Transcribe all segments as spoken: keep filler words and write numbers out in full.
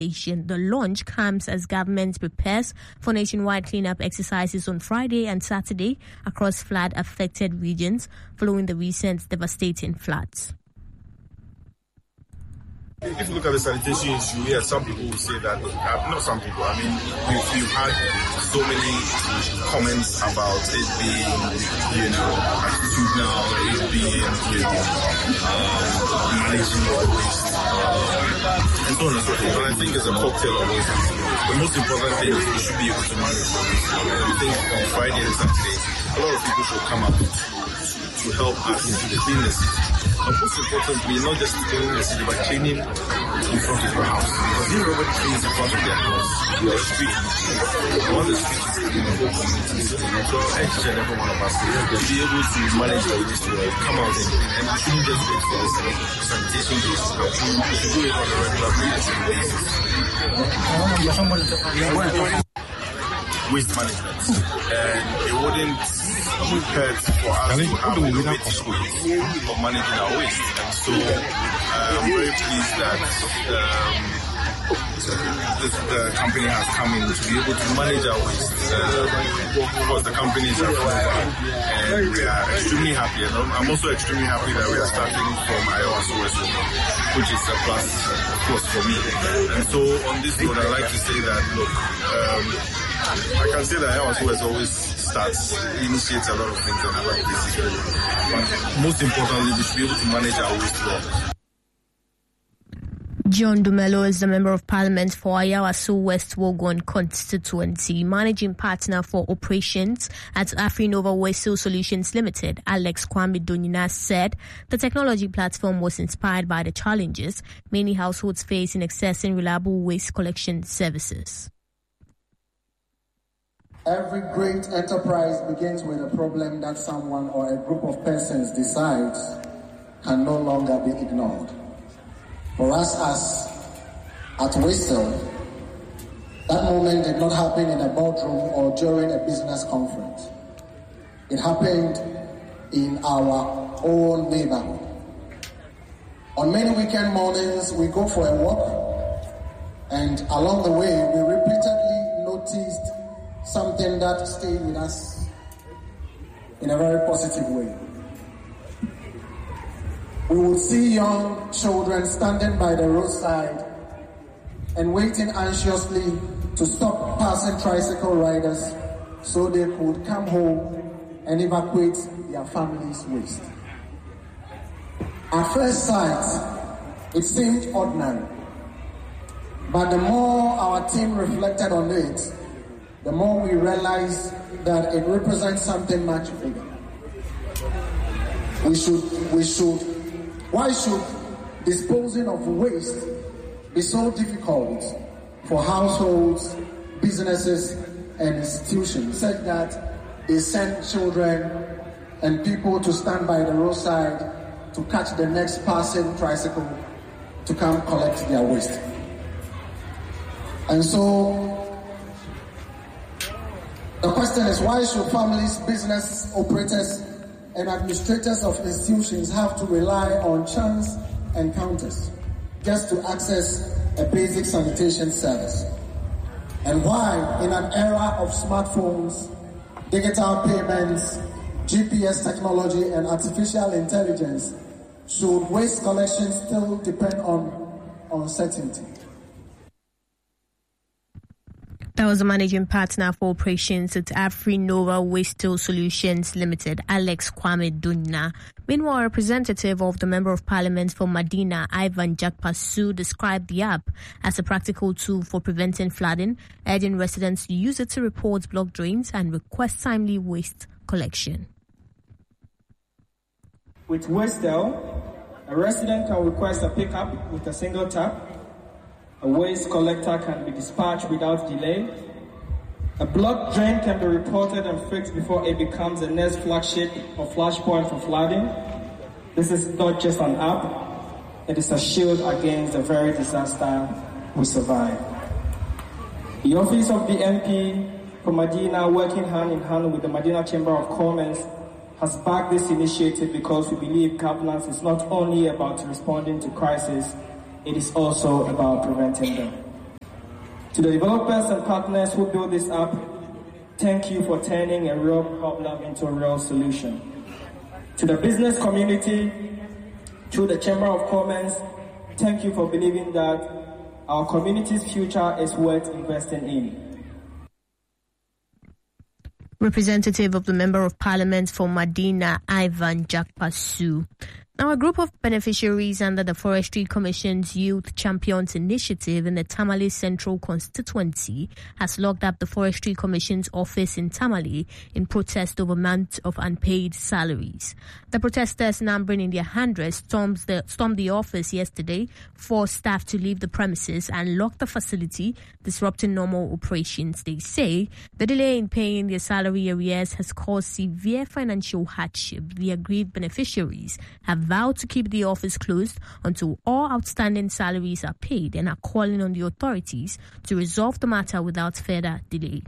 The launch comes as government prepares for nationwide cleanup exercises on Friday and Saturday across flood-affected regions following the recent devastating floods. If you look at the sanitation issue, yes, some people will say that, uh, not some people, I mean, we've, we've had so many comments about it being, you know, attitudinal, it being, you know, um, managing the waste, uh, and so on and so forth. But I think it's a cocktail of those things. The most important thing is we should be able to manage the waste. And I think on Friday and Saturday, a lot of people should come up to, to help us to clean the city. But most importantly, not just cleaning the city, but cleaning in front of your house. Because if everybody cleans in front of their house, your street, all the street is clean, the whole community is clean. So each and every one of us will be able to manage the waste to come out and clean. And we shouldn't just wait for the sanitation days to come. We should do it on a regular basis. Waste management. And it wouldn't hurt for us to have a bit of managing our waste. And so uh, I'm very pleased that um, this, the company has come in to be able to manage our waste. Uh, of course, the companies are from and we are extremely happy. And I'm also extremely happy that we are starting from Ayawaso West, which is a plus, of course, for me. And so on this note, I'd like to say that, look, um, I can say that Ayawaso West always starts, initiates a lot of things and a lot of places. But most importantly, we should be able to manage our waste well. John Dumelo is the Member of Parliament for Ayawaso West Wogon constituency. Managing partner for operations at AfriNova Waste Solutions Limited, Alex Kwame Donina, said the technology platform was inspired by the challenges many households face in accessing reliable waste collection services. Every great enterprise begins with a problem that someone or a group of persons decides can no longer be ignored. For us as at Wastel, that moment did not happen in a boardroom or during a business conference. It happened in our own neighborhood. On many weekend mornings, we go for a walk, and along the way, we repeatedly noticed something that stayed with us in a very positive way. We would see young children standing by the roadside and waiting anxiously to stop passing tricycle riders so they could come home and evacuate their families' waste. At first sight, it seemed ordinary, but the more our team reflected on it, the more we realized that it represents something much bigger. We should, we should, why should disposing of waste be so difficult for households, businesses, and institutions, such that they send children and people to stand by the roadside to catch the next passing tricycle to come collect their waste? And so, the question is, why should families, business operators, and administrators of institutions have to rely on chance encounters just to access a basic sanitation service? And why, in an era of smartphones, digital payments, G P S technology, and artificial intelligence, should waste collection still depend on uncertainty? That was the managing partner for operations at AfriNova Waste Solutions Limited, Alex Kwame Donina. Meanwhile, a representative of the Member of Parliament for Madina, Ivan Jakpasu, described the app as a practical tool for preventing flooding, urging residents to use it to report blocked drains and request timely waste collection. With Wastel, a resident can request a pickup with a single tap. A waste collector can be dispatched without delay. A blocked drain can be reported and fixed before it becomes the next flagship or flashpoint for flooding. This is not just an app, it is a shield against the very disaster we survive. The Office of the M P for Madina, working hand in hand with the Madina Chamber of Commerce, has backed this initiative because we believe governance is not only about responding to crises, it is also about preventing them. To the developers and partners who built this app, thank you for turning a real problem into a real solution. To the business community, to the Chamber of Commerce, thank you for believing that our community's future is worth investing in. Representative of the Member of Parliament for Madina, Ivan Jakpasu. Now, a group of beneficiaries under the Forestry Commission's Youth Champions Initiative in the Tamale Central constituency has locked up the Forestry Commission's office in Tamale in protest over months of unpaid salaries. The protesters, numbering in their hundreds, stormed the, stormed the office yesterday, forced staff to leave the premises and locked the facility, disrupting normal operations. They say the delay in paying their salary arrears has caused severe financial hardship. The aggrieved beneficiaries have vowed to keep the office closed until all outstanding salaries are paid and are calling on the authorities to resolve the matter without further delay.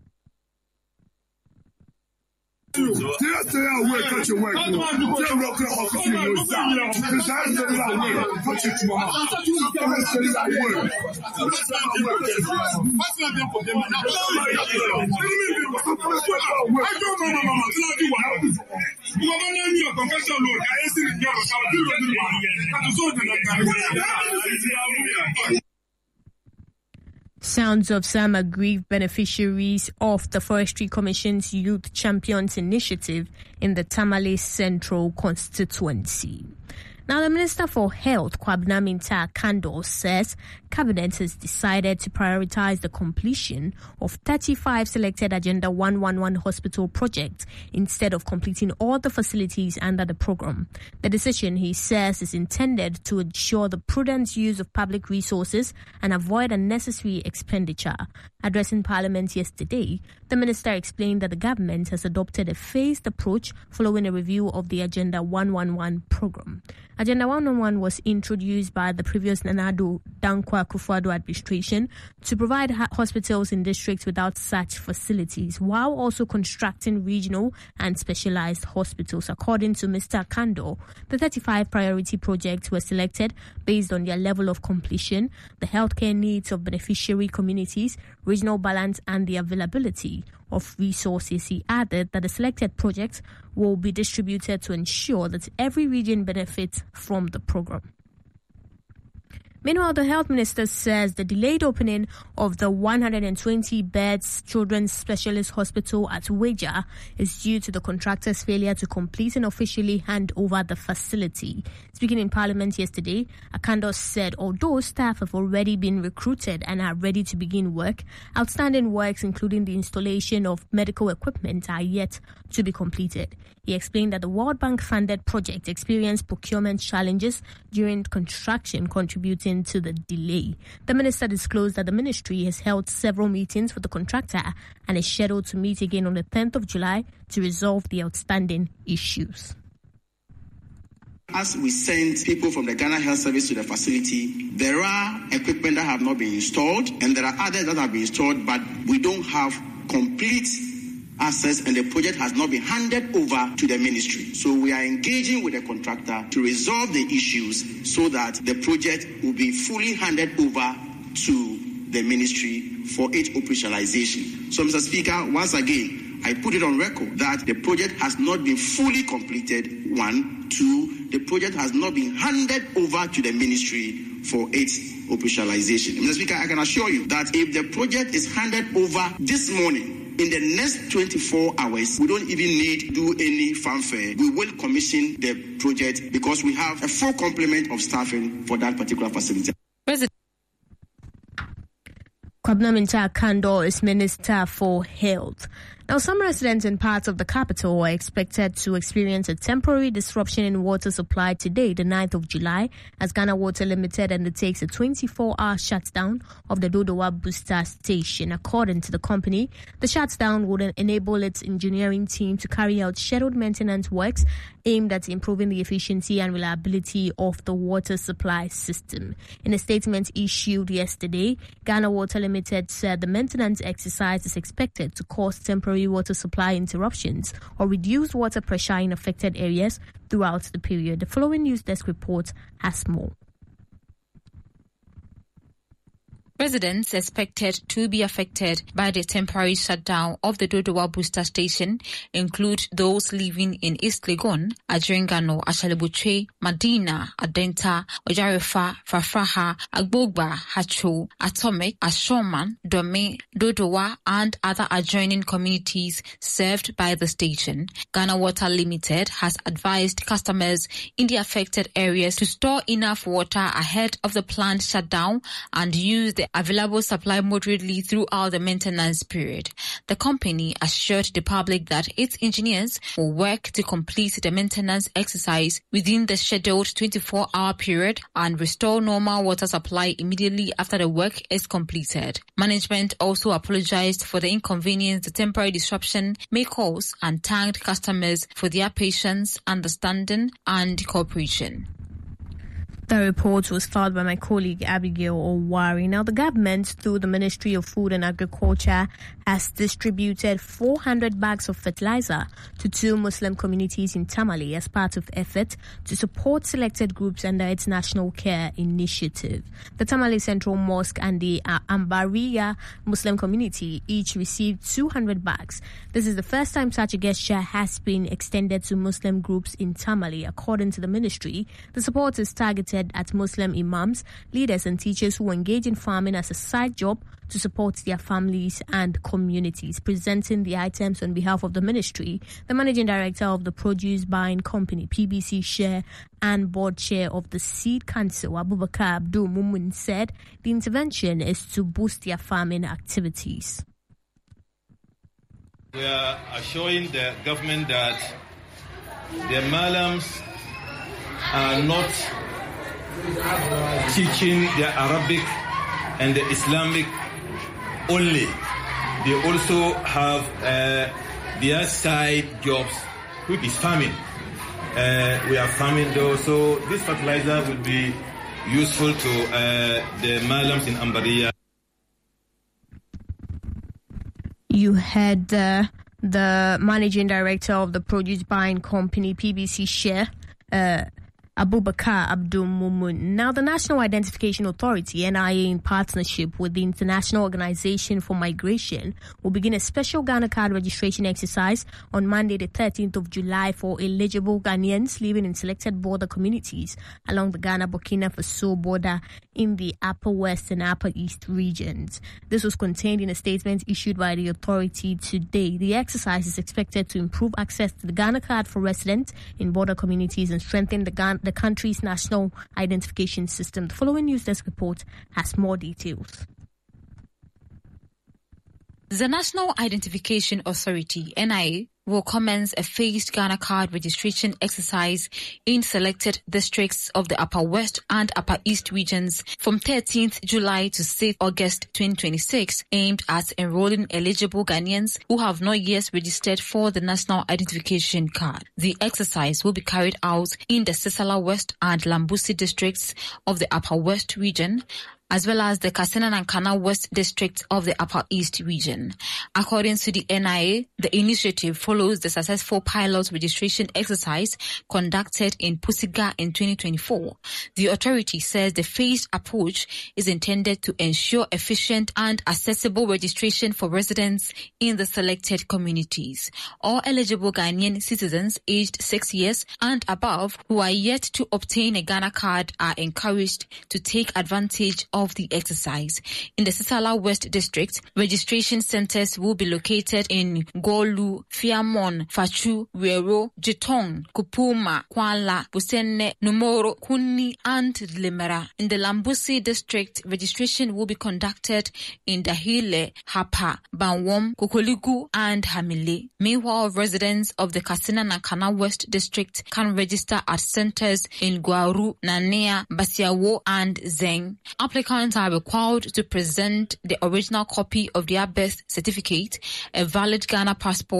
Sounds of some aggrieved beneficiaries of the Forestry Commission's Youth Champions Initiative in the Tamale Central constituency. Now, the Minister for Health, Kwabena Minta Kando, says Cabinet has decided to prioritize the completion of thirty-five selected Agenda one eleven hospital projects instead of completing all the facilities under the program. The decision, he says, is intended to ensure the prudent use of public resources and avoid unnecessary expenditure. Addressing Parliament yesterday, the Minister explained that the government has adopted a phased approach following a review of the Agenda one eleven program. Agenda one eleven was introduced by the previous Nana Addo Dankwa Akufo-Addo administration to provide ha- hospitals in districts without such facilities, while also constructing regional and specialized hospitals. According to Mister Kando, the thirty-five priority projects were selected based on their level of completion, the healthcare needs of beneficiary communities, regional balance, and the availability of resources. He added that the selected projects will be distributed to ensure that every region benefits from the program. Meanwhile, the Health Minister says the delayed opening of the one hundred twenty beds Children's Specialist Hospital at Weja is due to the contractor's failure to complete and officially hand over the facility. Speaking in Parliament yesterday, Akando said although staff have already been recruited and are ready to begin work, outstanding works including the installation of medical equipment are yet to be completed. He explained that the World Bank funded project experienced procurement challenges during construction, contributing to the delay. The minister disclosed that the ministry has held several meetings with the contractor and is scheduled to meet again on the tenth of July to resolve the outstanding issues. As we send people from the Ghana Health Service to the facility, there are equipment that have not been installed and there are others that have been installed, but we don't have complete access and the project has not been handed over to the ministry. So we are engaging with the contractor to resolve the issues so that the project will be fully handed over to the ministry for its operationalization. So, Mister Speaker, once again, I put it on record that the project has not been fully completed, one. Two, the project has not been handed over to the ministry for its operationalization. Mister Speaker, I can assure you that if the project is handed over this morning, in the next twenty-four hours, we don't even need to do any fanfare. We will commission the project because we have a full complement of staffing for that particular facility. President Kwabena Minta Kando is Minister for Health. Now, some residents in parts of the capital are expected to experience a temporary disruption in water supply today, the ninth of July, as Ghana Water Limited undertakes a twenty-four hour shutdown of the Dodowa Booster Station. According to the company, the shutdown would enable its engineering team to carry out scheduled maintenance works aimed at improving the efficiency and reliability of the water supply system. In a statement issued yesterday, Ghana Water Limited said the maintenance exercise is expected to cause temporary water supply interruptions or reduced water pressure in affected areas throughout the period. The following News Desk report has more. Residents expected to be affected by the temporary shutdown of the Dodowa booster station include those living in East Legon, Adjringano, Ashalibuche, Madina, Adenta, Ojarefa, Fafraha, Agbogba, Hacho, Atomic, Ashoman, Dome, Dodowa, and other adjoining communities served by the station. Ghana Water Limited has advised customers in the affected areas to store enough water ahead of the planned shutdown and use the available supply moderately throughout the maintenance period. The company assured the public that its engineers will work to complete the maintenance exercise within the scheduled twenty-four hour period and restore normal water supply immediately after the work is completed. Management also apologized for the inconvenience the temporary disruption may cause and thanked customers for their patience, understanding, and cooperation. The report was filed by my colleague Abigail Owari. Now, the government, through the Ministry of Food and Agriculture, has distributed four hundred bags of fertilizer to two Muslim communities in Tamale as part of effort to support selected groups under its National Care Initiative. The Tamale Central Mosque and the uh, Ambariya Muslim community each received two hundred bags. This is the first time such a gesture has been extended to Muslim groups in Tamale. According to the ministry, the support is targeted at Muslim imams, leaders and teachers who engage in farming as a side job to support their families and communities. Presenting the items on behalf of the ministry, the managing director of the Produce Buying Company, P B C Share, and board chair of the Seed Council, Abubakar Abdul Mumun, said the intervention is to boost their farming activities. We are assuring the government that the Malams are not teaching the Arabic and the Islamic only. They also have uh, their side jobs, which is farming. Uh, we are farming though, so this fertilizer will be useful to uh, the Malams in Ambariya. You had uh, the managing director of the Produce Buying Company, P B C Share, uh, Abubakar Abdul Mumun. Now, the National Identification Authority, N I A, in partnership with the International Organization for Migration, will begin a special Ghana card registration exercise on Monday, the thirteenth of July, for eligible Ghanaians living in selected border communities along the Ghana-Burkina Faso border in the Upper West and Upper East regions. This was contained in a statement issued by the authority today. The exercise is expected to improve access to the Ghana card for residents in border communities and strengthen the Ghana the country's national identification system. The following News Desk report has more details. The National Identification Authority, N I A, will commence a phased Ghana card registration exercise in selected districts of the Upper West and Upper East regions from thirteenth July to sixth August twenty twenty-six, aimed at enrolling eligible Ghanaians who have not yet registered for the National Identification Card. The exercise will be carried out in the Sisala West and Lambusi districts of the Upper West region, as well as the Kasina and Kana West district of the Upper East region. According to the N I A, the initiative follows the successful pilot registration exercise conducted in Pusiga in twenty twenty-four. The authority says the phased approach is intended to ensure efficient and accessible registration for residents in the selected communities. All eligible Ghanaian citizens aged six years and above who are yet to obtain a Ghana card are encouraged to take advantage of of the exercise. In the Sisala West District, registration centers will be located in Golu, Fiamon, Fachu, Wero, Jitong, Kupuma, Kwala, Busenne, Numoro, Kuni, and Limera. In the Lambusi District, registration will be conducted in Dahile, Hapa, Banwom, Kokoligu, and Hamile. Meanwhile, residents of the Kasina and Kana West District can register at centers in Gwaru, Nanea, Basiawo, and Zeng. Applicants are required to present the original copy of their birth certificate, a valid Ghana passport,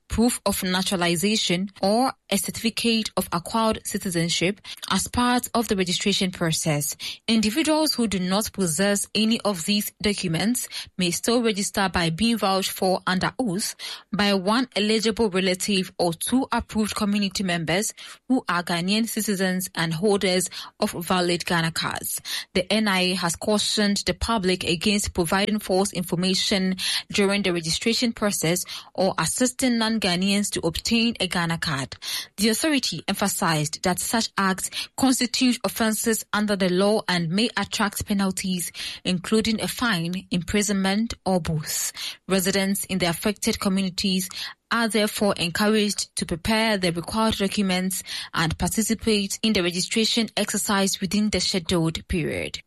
proof of naturalization or a certificate of acquired citizenship as part of the registration process. Individuals who do not possess any of these documents may still register by being vouched for under oath by one eligible relative or two approved community members who are Ghanaian citizens and holders of valid Ghana cards. The N I A has cautioned the public against providing false information during the registration process or assisting non-Ghanaians to obtain a Ghana card. The authority emphasized that such acts constitute offences under the law and may attract penalties, including a fine, imprisonment, or both. Residents in the affected communities are therefore encouraged to prepare the required documents and participate in the registration exercise within the scheduled period.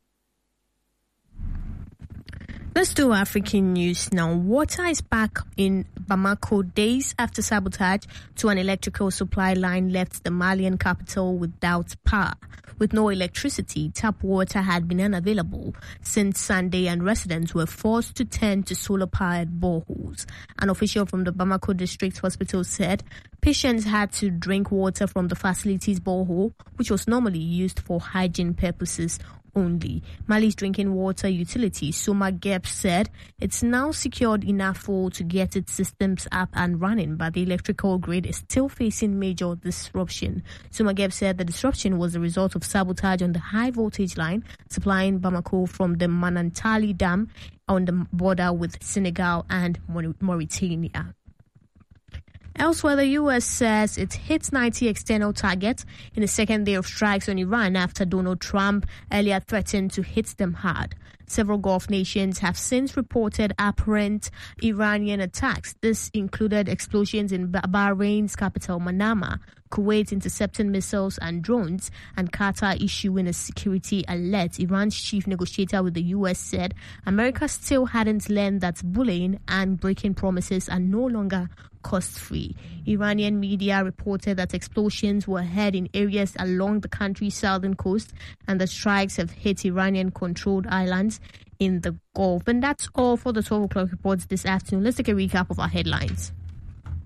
Let's do African news now. Water is back in Bamako days after sabotage to an electrical supply line left the Malian capital without power. With no electricity, tap water had been unavailable since Sunday and residents were forced to turn to solar-powered boreholes. An official from the Bamako District Hospital said patients had to drink water from the facility's borehole, which was normally used for hygiene purposes only. Mali's drinking water utility, Somagep, said it's now secured enough for to get its systems up and running, but the electrical grid is still facing major disruption. Somagep said the disruption was the result of sabotage on the high voltage line supplying Bamako from the Manantali Dam on the border with Senegal and Mauritania. Elsewhere, the U S says it hit ninety external targets in the second day of strikes on Iran after Donald Trump earlier threatened to hit them hard. Several Gulf nations have since reported apparent Iranian attacks. This included explosions in Bahrain's capital, Manama, Kuwait intercepting missiles and drones, and Qatar issuing a security alert. Iran's chief negotiator with the U S said America still hadn't learned that bullying and breaking promises are no longer cost-free. Iranian media reported that explosions were heard in areas along the country's southern coast, and the strikes have hit Iranian-controlled islands in the Gulf. And that's all for the twelve o'clock reports this afternoon. Let's take a recap of our headlines.